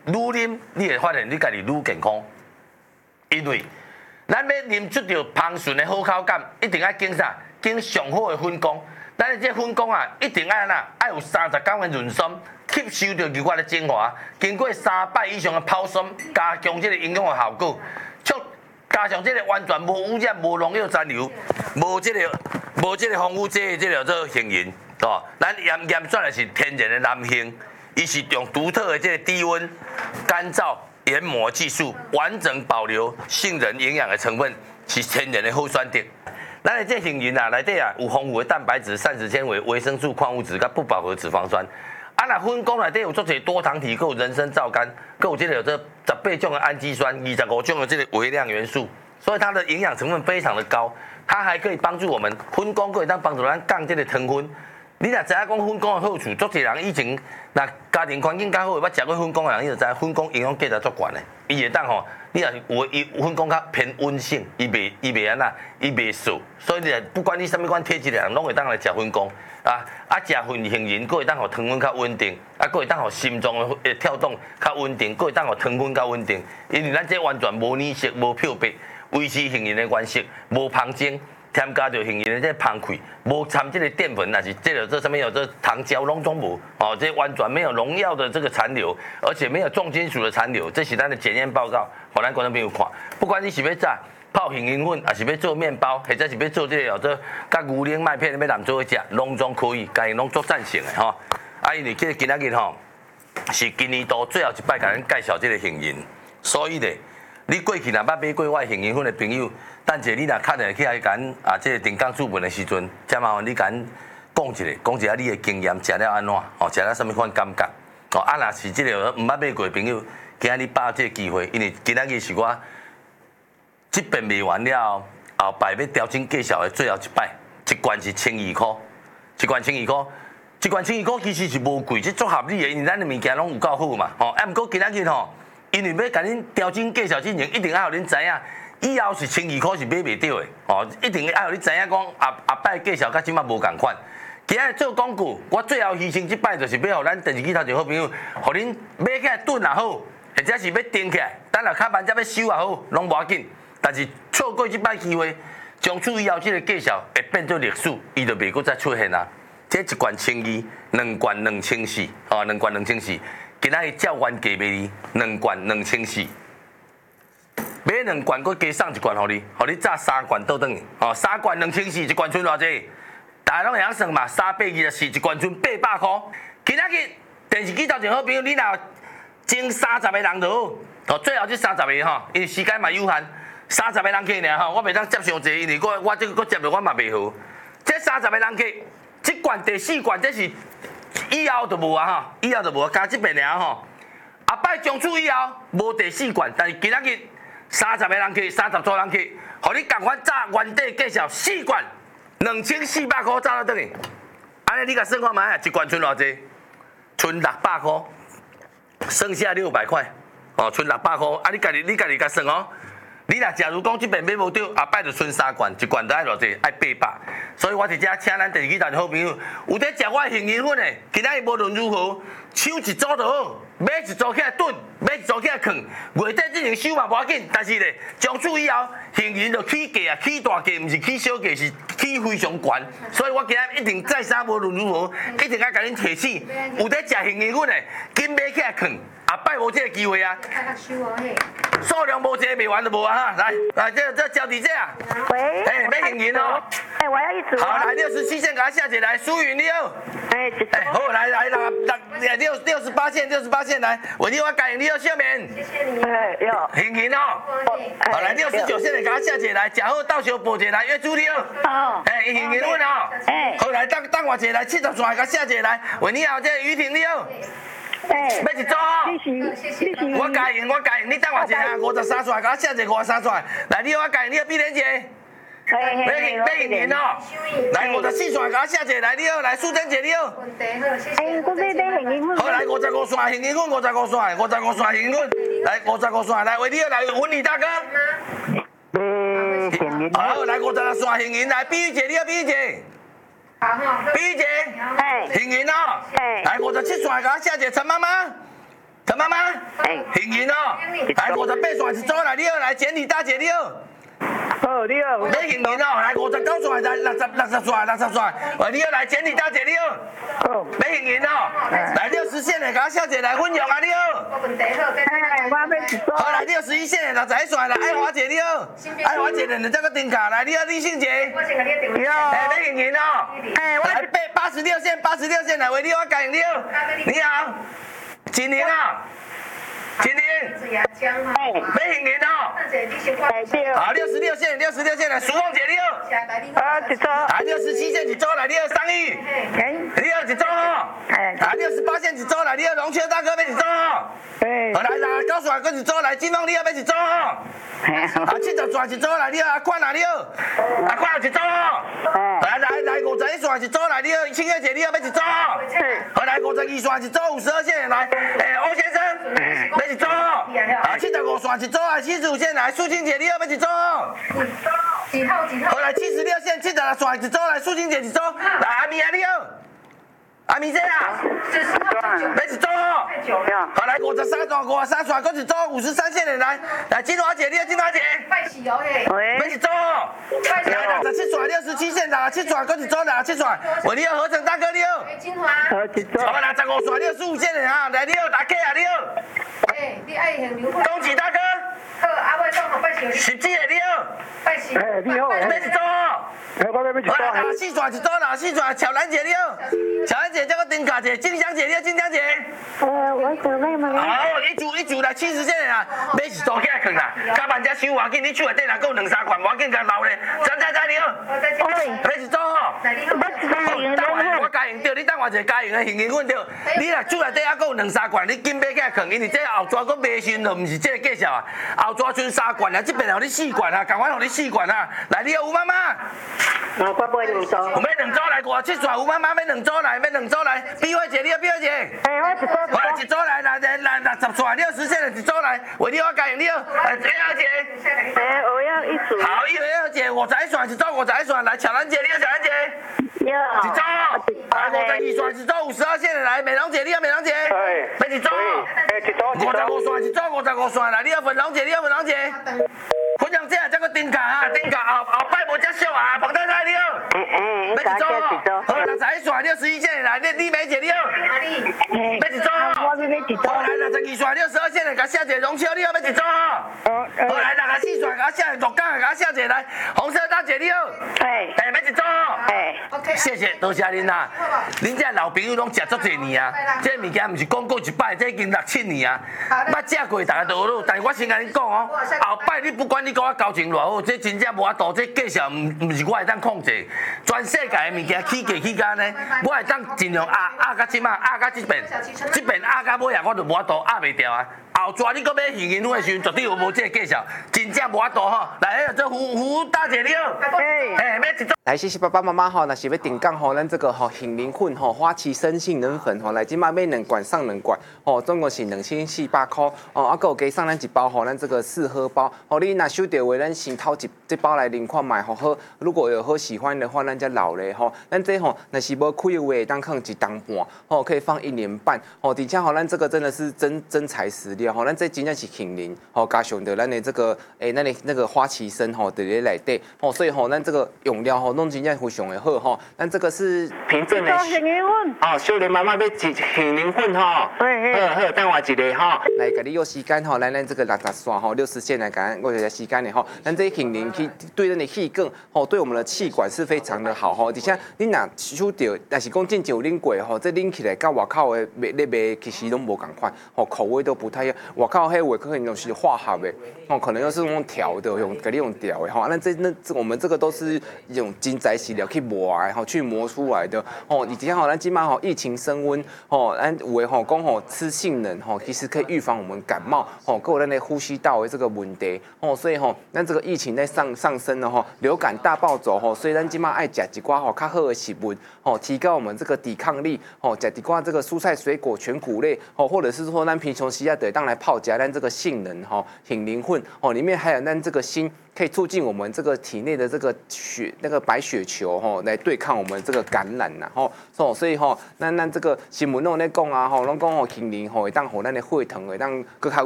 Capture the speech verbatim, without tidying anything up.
愈啉，你会发现你家己愈健康，因为咱要啉出到芳醇的好口感，一定要经啥？经上好的粉工。咱的这粉工啊，一定要哪？要有三十天的润酸，吸收到牛骨的精华，经过三摆以上的泡酸，加强这个营养的效果，促加上这个完全无污染、无农药残留，无这个无这个防腐剂的这个做成分，哦，咱验验出来是天然的男性，伊是用独特的这个低温干燥研磨技术，完整保留杏仁营养的成分，是天然的好选择。咱的这杏仁啊，内底啊有丰富的蛋白质、膳食纤维、维生素、矿物质、甲不饱和脂肪酸。啊，那粉工内底有足侪多糖体，还有人参皂苷，还有这个有这十八种的氨基酸，二十五种的这个微量元素，所以它的营养成分非常的高。它还可以帮助我们粉工，可以当帮助咱降这个糖分。你若知影讲粉工的好处，足侪人以前若家庭环境较好，捌食过粉工的人，你就知影粉工营养价值足悬的。伊会当吼，你若是有伊粉工较偏温性，伊袂伊袂安那，伊袂素，所以你不管你什么款体质的人，拢会当来食粉工啊。啊，食粉杏仁，佫会当互糖分较稳定，啊，佫会当互心脏的跳动较稳定，佫会当互糖分较稳定。因为咱这完全无染色、无漂白，维持杏仁的原色，无芳精。添加着杏仁的这芳气，无掺这个淀粉，那是这个这上面有这糖胶拢总无哦，这完全没有农药的这个残留，而且没有重金属的残留，这是咱的检验报告，互咱观众朋友看。不管你是要炸泡杏仁粉，还是要做面包，或者是要做这个这甲牛奶麦片要南做去食，拢总可以，家己拢做赞成的吼。啊，因为这个今仔日吼是今年度最后一摆甲咱介绍这个杏仁，所以咧。你过去若捌买过我杏仁粉的朋友，等者你若敲电话起来甲咱啊，这个定岗主文的时阵，再麻烦你甲咱讲一下，讲一下你的经验，食了安怎？哦，食了什么款感觉？哦，啊，若是这个毋捌买过的朋友，今仔日把握这个机会，因为今仔日是我这边卖完了后，后摆要调整介绍的最后一摆，一罐是千二块，一罐千二块，一罐千二块其实是无贵，这足合理的，因为咱的物件拢有够好嘛。哦，啊，毋过今仔日吼。因为要甲恁调整介绍之前，一定要互恁知影，以后是千二块是买袂到的哦，一定要互你知影讲后后摆介绍甲即摆无共款。今日做广告，我最后牺牲即摆就是要互咱电视机头前好朋友，互恁买起来炖也好，或者是要订起来，等下卡班才要收也好，拢无要紧。但是错过即摆机会，从此以后即个介绍会变做历史，伊就袂阁再出现啊。这一罐千二，两罐两千四，哦，两罐两千四。今仔日照原价卖你两罐两千四，买两罐，佮加送一罐互你，互你炸三罐倒转去。哦，三罐两千四，一罐剩偌济？大家拢会晓算嘛？三百二十四，一罐剩八百块。今仔日电视机头前好朋友，你若前三十个人就好。哦，最后这三十个吼，因为时间嘛有限，三十个人客尔吼，我袂当接上济，因为我我这个接落我嘛袂好。这三十个人客，这罐第四罐这是。以后就无啊吼，以后就无加这边尔吼。后摆从此以后无第四罐，但是今仔日三十个人去，三十组人去，互你共款炸原底介绍四罐，两千四百块炸到倒去。安尼你甲算看卖，一罐剩偌济？剩六百块，剩下六百块。哦，剩六百块。啊，你家己你家己甲算哦。你若假如讲这边买无到，后摆就剩三罐，一罐都爱偌济？爱八百。所以我伫遮请咱电视机台好朋友，有在食我的杏仁粉的，今仔日无论如何，抢一组就好，买一组起来炖，买一组起来囥，月底之前收嘛无要紧，但是咧，从此以后杏仁就起价啊，起大价，毋是起小价，是起非常悬。所以我今日一定再三无论如何，一定要甲恁提醒，有在食杏仁粉的，紧买起来囥。后摆无这个机会啊！数量无这个卖完就无啊哈！来，来，这这交底这啊！ 喂， 哎，买杏仁哦！ 哎，我要一组。 好，来六十七线，给他下姐来，苏云你好。 哎， 哎，好，来来来，六六六十八线，六十八线来，我你我改你要下面。 谢谢你。哎，有。 杏仁哦。好，来六十九线的，给他下姐来，假后到时候报姐来约助理哦。好。哎，杏仁问哦。哎。好，来当当我姐来，七十线给他下姐来，喂你好，这于婷你好。 哎， 要一组哦， 谢谢，谢谢。 我加赢，我加赢，你等我一下，五十三出来，给我写一个五十三出来。来，你我加赢，你要碧莲姐，买买一年哦。来，五十四出来，给我写一个，来，你好，来，苏珍姐你好。 哎，我买买杏仁粉。 好，来五十五线杏仁粉，五十五线，五十五线杏仁粉，来五十五线，来，喂，你好，来文理大哥。 买杏仁。 好，来五十六线杏仁，来，碧玉姐，你好，碧玉姐。 好哈， 碧玉姐， 哎， 杏仁哦， 哎， 来五十七线，给我写一个陈妈妈。 陈妈妈， 哎， 幸运哦，来五十八线一组来，你好，来简体大姐你好。 好，你好。 要幸运哦，来五十九线，来六十六十线，六十线，喂，你好，来简体大姐你好。 好。 要幸运哦，来六十线的，甲小姐来分享啊，你好。 哎，我要一组。 好，来六十一线的，六十一线来，爱华姐你好。爱华姐的，你这个丁卡来，你好，李信杰。 你好。 哎，要幸运哦。 哎，我来八八十六线，八十六线来，喂，你好，嘉颖你好。你好。金玲啊。今天， 哎， 要幸运哦。 来对。 好，六十六线，六十六线来，苏凤姐你好。 啊，一组。 啊，六十七线一组来，你好，桑玉。 哎。 你好，一组哦。 哎。 啊，六十八线一组来，你好，龙秋大哥要一组哦。 哎。 好，来来，九线搁一组来，金凤你好要一组哦。啊，七十线一组来，你好，阿宽啊你好，阿宽有一组哦。来来来，五十一线一组来，你好，青月姐你好要一组哦。好，来五十二线一组，五十二线来，诶，欧先生要一组哦。啊，七十五线一组啊，七十五线来，素清姐你好要一组哦。 几号几号？ 好，来七十六线七十六线一组来，素清姐一组，来阿米啊你好。阿明姐啊， 十四号九要一组哦。 太久了。 好，来五十三线，五十三线，搁一组，五十三线的来，来金华姐，你好，金华姐， 拜喜哦嘿。 喂。 要一组哦。来六十七线，六十七线，六十七线，搁一组，六十七线，喂，你好，合成大哥你好。 哎，金华。 好，一组。 好，来十五线，六十五线的哈，来你好，大 K 啊你好。 哎，你爱很牛。 恭喜大哥。 好，阿伟刚好拜喜。 十七的你好。 拜喜。 哎，你好。 要一组哦。 哎，我要一组。 好，来六十四线一组，六十四线，巧兰姐你好。巧兰姐叫个丁卡姐，静香姐你好，静香姐。 呃，我准备吗？ 好，一组一组来七十线的啦，买一组起来放啦，加万只收要紧，你手内底若够两三罐，要紧甲留咧。张佳佳你好，买一组吼。等我我加用着，你等我一个加用的幸运粉着。你若手内底还够两三罐，你紧买起来放，因为这后抓佫卖新，就毋是这个介绍啊。后抓剩三罐啊，这边互你四罐啊，共款互你四罐啊。来，你好吴妈妈。 我买两组。 有买两组来，五十七线吴妈妈买两组来，买两组来。碧慧姐你好，碧慧姐。 哎，我一组。 我来一组来，来来来六十线六十线的一组来，为你我加用你好，来一号姐。 哎，我要一组。 好，一号姐，五十一线一组，五十一线来，巧兰姐你好，巧兰姐。 你好。 一组。来，五十二线一组，五十二线的来，美容姐你好，美容姐。 哎。 买一组。 哎，一组。 五十五线一组，五十五线来，你好，粉龙姐你好，粉龙姐。粉龙姐这个丁卡哈，丁卡后后摆无遮俗啊，彭太太你好。 哎哎， 买一组。好，六十一线六十一线的来，李李梅姐你好。 哪里？ 买一组。 我要买一组。 好，来六十二线六十二线的，甲小姐荣秋你好，买一组。 哦。 好，来六十四线，甲小姐鹿港，甲小姐来，红色大姐你好。 哎。 哎，买一组。 哎。 OK。 谢谢，多谢恁啦。恁这老朋友拢食足侪年啊，这物件毋是讲过一摆，这已经六七年啊。捌食过，大家都有。但是我先甲恁讲哦，后摆你不管你甲我交情偌好，这真正无法度，这介绍毋毋是我会当控制。全世界的物件起价起价呢，我会当尽量压压到即马，压到即边，即边压到尾啊，我就无法度压袂掉啊。后抓你搁买幸运粉的时阵，绝对有无这个介绍，真正无法度吼。来，迄个做胡胡大姐你好，哎，买一组。 来，谢谢爸爸妈妈哈，那是要顶杠吼，咱这个吼杏林粉吼，花旗参杏仁粉吼，来今麦买两罐上两罐吼，总共是两千四百块哦，啊，还有加上咱一包吼，咱这个四盒包哦，你若收到话，咱先掏一这包来领看买吼好，如果有好喜欢的话，咱再留咧吼，咱这吼若是无开的话，当放一当半吼，可以放一年半哦，底下吼，咱这个真的是真真材实料吼，咱这真正是杏林吼，加上的咱的这个诶，咱的那个花旗参吼，在咧内底吼，所以吼，咱这个用料吼。弄真正非常的好吼，咱这个是凭证的。 杏仁粉。 哦，秀莲妈妈要一杏仁粉吼。 嘿嘿。好好，等我一个吼。来，给你有时间吼，来咱这个六十线吼，六十线来讲，我有些时间的吼，咱这杏仁去对咱的气管吼，对我们的气管是非常的好吼。而且你若收到，但是讲真就啉过吼，这啉起来跟外口的卖咧卖其实拢无共款，吼口味都不太一样。外口迄味可能都是化学的，哦，可能又是用调的，用给你用调的吼。那这那我们这个都是用。真材实料去磨来吼，去磨出来的哦。以前吼，咱今嘛吼疫情升温吼，咱有诶吼讲吼吃杏仁吼，其实可以预防我们感冒吼，还有咱的呼吸道的这个问题哦。所以吼，咱这个疫情在上上升了吼，流感大暴走吼，所以咱今嘛爱食一寡吼较好的食物吼，提高我们这个抵抗力吼，食一寡这个蔬菜水果全谷类吼，或者是说咱平常时啊得当来泡食咱这个杏仁吼，杏仁粉哦，里面还有咱这个锌。 可以促进我们这个体内的这个血那个白血球吼，来对抗我们这个感染呐吼。所所以吼，咱咱这个新闻拢在讲啊吼，拢讲吼，杏仁吼会当吼咱的血糖会当更较